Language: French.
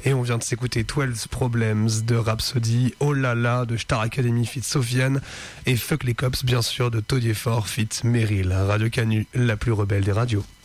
Et on vient de s'écouter 12 Problems de Rhapsody, Oh La La de Star Academy feat Sofiane et Fuck les Cops bien sûr de Todier Fort feat Meryl. Radio Canu, la plus rebelle des radios.